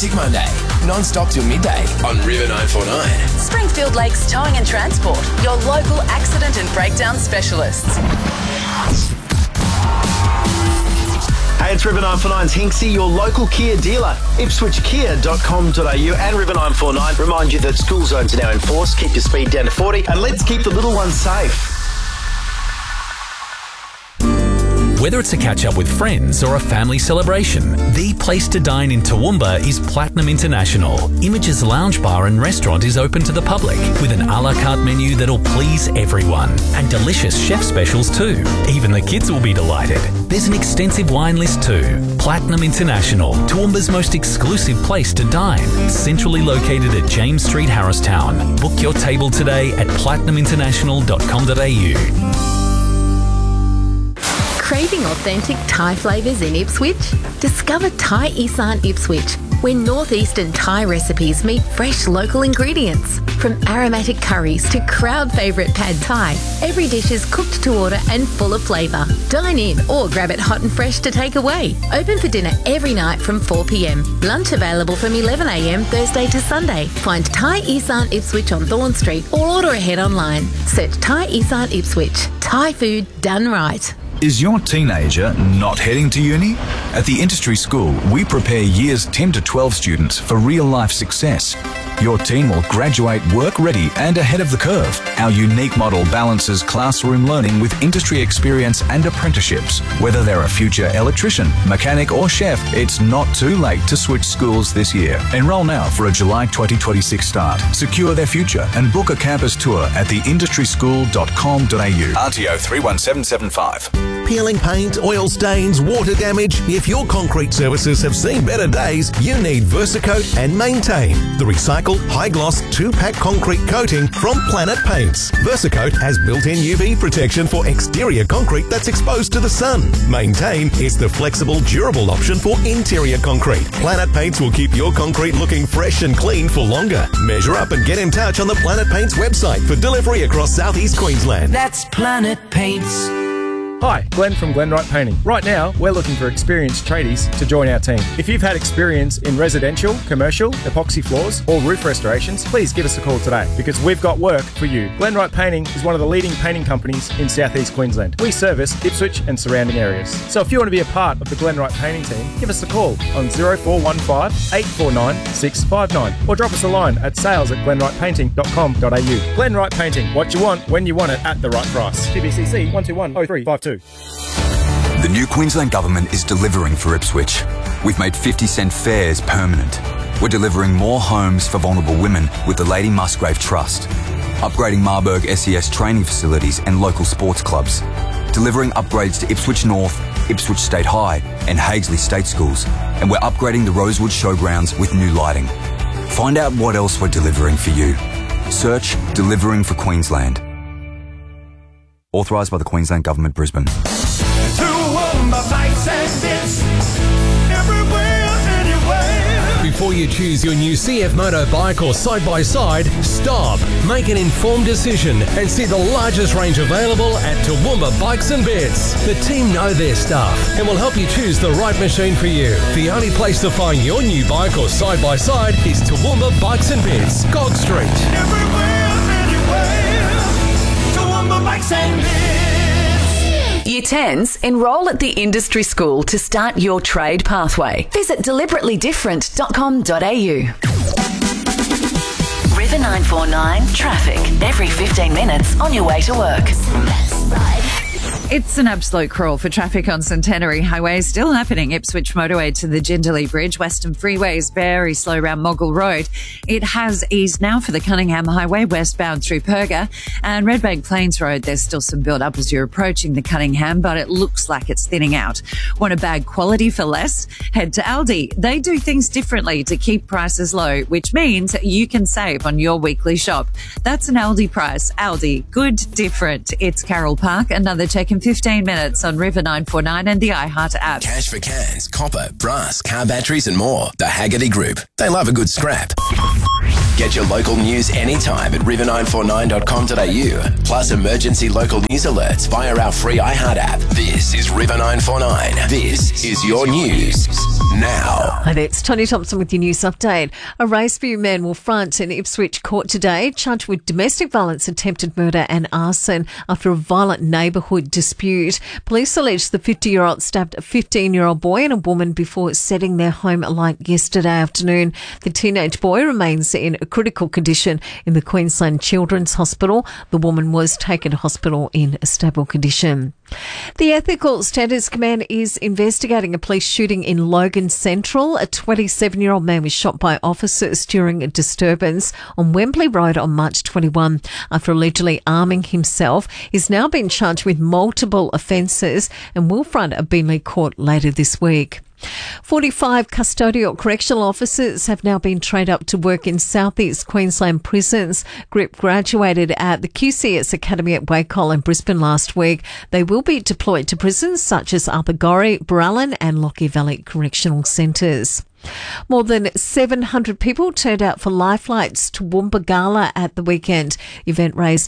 Music Monday, non-stop till midday on River 949. Springfield Lakes Towing and Transport, your local accident and breakdown specialists. Hey, it's River 949's Hinksy, your local Kia dealer. IpswichKia.com.au and River 949 remind you that school zones are now enforced. Keep your speed down to 40 and let's keep the little ones safe. Whether it's a catch-up with friends or a family celebration, the place to dine in Toowoomba is Platinum International. Image's lounge bar and restaurant is open to the public with an a la carte menu that'll please everyone. And delicious chef specials too. Even the kids will be delighted. There's an extensive wine list too. Platinum International, Toowoomba's most exclusive place to dine. Centrally located at James Street, Harristown. Book your table today at platinuminternational.com.au. Craving authentic Thai flavours in Ipswich? Discover Thai Isan Ipswich, where northeastern Thai recipes meet fresh local ingredients. From aromatic curries to crowd favourite pad Thai, every dish is cooked to order and full of flavour. Dine in or grab it hot and fresh to take away. Open for dinner every night from 4 p.m. Lunch available from 11 a.m. Thursday to Sunday. Find Thai Isan Ipswich on Thorn Street or order ahead online. Search Thai Isan Ipswich. Thai food done right. Is your teenager not heading to uni? At the Industry School, we prepare years 10 to 12 students for real-life success. Your teen will graduate work-ready and ahead of the curve. Our unique model balances classroom learning with industry experience and apprenticeships. Whether they're a future electrician, mechanic or chef, it's not too late to switch schools this year. Enroll now for a July 2026 start. Secure their future and book a campus tour at theindustryschool.com.au. RTO 31775. Peeling paint, oil stains, water damage. If your concrete services have seen better days, you need Versacoat and Maintain, the recycled high-gloss 2-pack concrete coating from Planet Paints. Versacoat has built-in UV protection for exterior concrete that's exposed to the sun. Maintain is the flexible, durable option for interior concrete. Planet Paints will keep your concrete looking fresh and clean for longer. Measure up and get in touch on the Planet Paints website for delivery across southeast Queensland. That's Planet Paints. Hi, Glenn from Glenwright Painting. Right now, we're looking for experienced tradies to join our team. If you've had experience in residential, commercial, epoxy floors, or roof restorations, please give us a call today because we've got work for you. Glenwright Painting is one of the leading painting companies in southeast Queensland. We service Ipswich and surrounding areas. So if you want to be a part of the Glenwright Painting team, give us a call on 0415 849 659 or drop us a line at sales@glenwrightpainting.com.au. Glenwright Painting, what you want, when you want it, at the right price. TBCC 1210352. The new Queensland Government is delivering for Ipswich. We've made 50-cent fares permanent. We're delivering more homes for vulnerable women with the Lady Musgrave Trust. Upgrading Marburg SES training facilities and local sports clubs. Delivering upgrades to Ipswich North, Ipswich State High and Hagesley State Schools. And we're upgrading the Rosewood Showgrounds with new lighting. Find out what else we're delivering for you. Search Delivering for Queensland. Authorised by the Queensland Government, Brisbane. Before you choose your new CF Moto bike or side-by-side, stop, make an informed decision and see the largest range available at Toowoomba Bikes and Bits. The team know their stuff and will help you choose the right machine for you. The only place to find your new bike or side-by-side is Toowoomba Bikes and Bits, Gog Street. Year 10s, enrol at the Industry School to start your trade pathway. Visit deliberately-different.com.au. River 949 traffic every 15 minutes on your way to work. It's an absolute crawl for traffic on Centenary Highway. Still happening. Ipswich motorway to the Jindalee Bridge. Western Freeway is very slow around Moggle Road. It has eased now for the Cunningham Highway westbound through Perga. And Redbank Plains Road, there's still some build up as you're approaching the Cunningham, but it looks like it's thinning out. Want a bag quality for less? Head to Aldi. They do things differently to keep prices low, which means you can save on your weekly shop. That's an Aldi price. Aldi. Good, different. It's Carroll Park. Another check in 15 minutes on River 949 and the iHeart app. Cash for cans, copper, brass, car batteries and more. The Haggerty Group. They love a good scrap. Get your local news anytime at river949.com.au. Plus emergency local news alerts via our free iHeart app. This is River 949. This is your news now. Hi there, it's Tony Thompson with your news update. A Raceview man will front an Ipswich court today, charged with domestic violence, attempted murder and arson after a violent neighbourhood dispute. Police allege the 50-year-old stabbed a 15-year-old boy and a woman before setting their home alight yesterday afternoon. The teenage boy remains in a critical condition in the Queensland Children's Hospital. The woman was taken to hospital in a stable condition. The Ethical Standards Command is investigating a police shooting in Logan Central. A 27-year-old man was shot by officers during a disturbance on Wembley Road on March 21 after allegedly arming himself. He's now been charged with multiple offences and will front a Beenleigh court later this week. 45 custodial correctional officers have now been trained up to work in southeast Queensland prisons. Grip graduated at the QCS Academy at Wacol in Brisbane last week. They will be deployed to prisons such as Upper Gorrie, Burrallen and Lockie Valley Correctional Centres. More than 700 people turned out for Lifelights Toowoomba Gala at the weekend. The event raised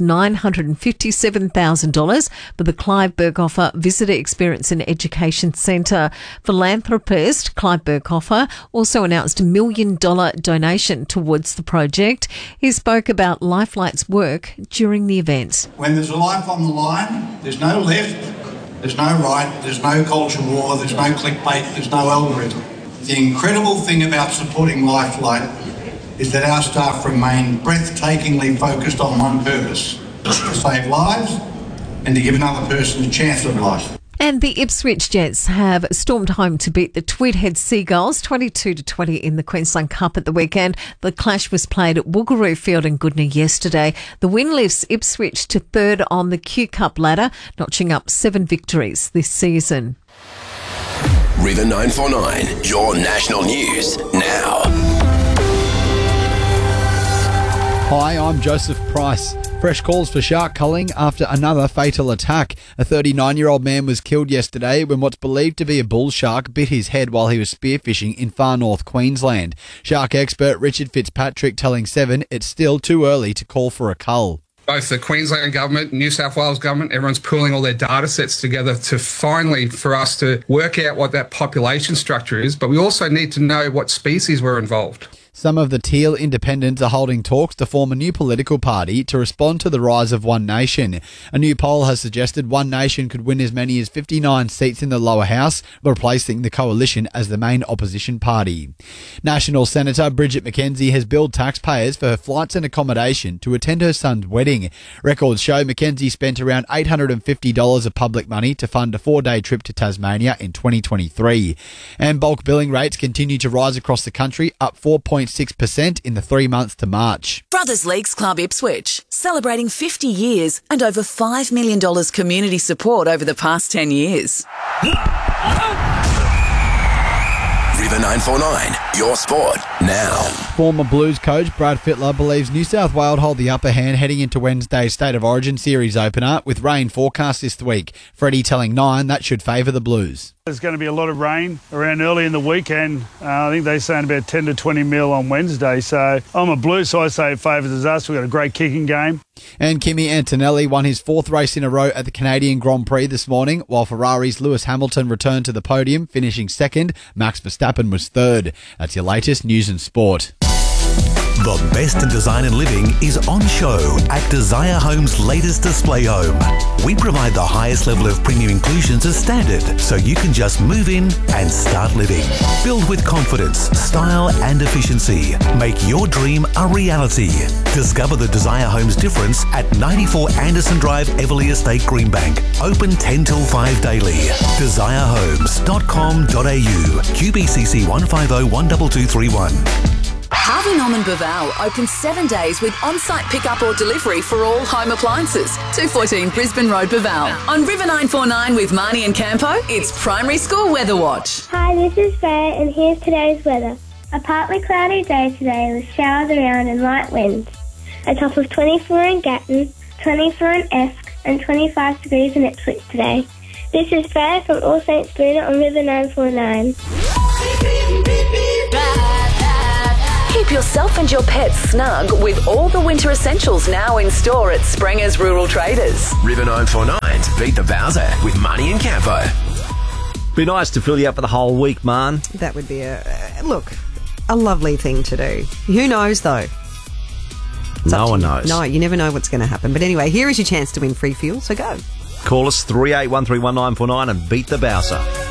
$957,000 for the Clive Berghofer Visitor Experience and Education Centre. Philanthropist Clive Berghofer also announced $1 million donation towards the project. He spoke about Lifelight's work during the event. When there's a life on the line, there's no left, there's no right, there's no culture war, there's no clickbait, there's no algorithm. The incredible thing about supporting Lifelight is that our staff remain breathtakingly focused on one purpose: to save lives and to give another person a chance of life. And the Ipswich Jets have stormed home to beat the Tweedhead Seagulls 22-20 in the Queensland Cup at the weekend. The clash was played at Woogaroo Field in Goodna yesterday. The win lifts Ipswich to third on the Q Cup ladder, notching up 7 victories this season. River 949, your national news now. Hi, I'm Joseph Price. Fresh calls for shark culling after another fatal attack. A 39-year-old man was killed yesterday when what's believed to be a bull shark bit his head while he was spearfishing in far north Queensland. Shark expert Richard Fitzpatrick telling 7 it's still too early to call for a cull. Both the Queensland government, New South Wales government, everyone's pooling all their data sets together to finally, for us to work out what that population structure is, but we also need to know what species were involved. Some of the Teal independents are holding talks to form a new political party to respond to the rise of One Nation. A new poll has suggested One Nation could win as many as 59 seats in the lower house, replacing the coalition as the main opposition party. National Senator Bridget McKenzie has billed taxpayers for her flights and accommodation to attend her son's wedding. Records show McKenzie spent around $850 of public money to fund a 4-day trip to Tasmania in 2023. And bulk billing rates continue to rise across the country, up 4.6% in the 3 months to March. Brothers Leagues Club Ipswich, celebrating 50 years and over $5 million community support over the past 10 years. River 949, your sport now. Former Blues coach Brad Fittler believes New South Wales hold the upper hand heading into Wednesday's State of Origin series opener, with rain forecast this week. Freddie telling 9 that should favour the Blues. There's going to be a lot of rain around early in the weekend. I think they're saying about 10 to 20 mil on Wednesday. So I'm a Blues, so I say it favours us. We've got a great kicking game. And Kimi Antonelli won his 4th race in a row at the Canadian Grand Prix this morning, while Ferrari's Lewis Hamilton returned to the podium, finishing 2nd. Max Verstappen was 3rd. That's your latest news and sport. The best in design and living is on show at Desire Home's latest display home. We provide the highest level of premium inclusions as standard, so you can just move in and start living. Build with confidence, style and efficiency. Make your dream a reality. Discover the Desire Home's difference at 94 Anderson Drive, Everleigh Estate, Greenbank. Open 10 till 5 daily. DesireHomes.com.au. QBCC 150 12231. Harvey Norman Baval opens 7 days with on-site pickup or delivery for all home appliances. 214 Brisbane Road, Baval. On River 949 with Marnie and Campo, it's Primary School Weather Watch. Hi, this is Faye and here's today's weather. A partly cloudy day today with showers around and light winds. A top of 24 in Gatton, 24 in Esk and 25 degrees in Ipswich today. This is Faye from All Saints Buda on River 949. Keep yourself and your pets snug with all the winter essentials now in store at Sprenger's Rural Traders. River 949's Beat the Bowser with Money and Campo. Be nice to fill you up for the whole week, man. That would be a lovely thing to do. Who knows, though? No one knows. No, you never know what's going to happen. But anyway, here is your chance to win free fuel, so go. Call us 38131949 and beat the Bowser.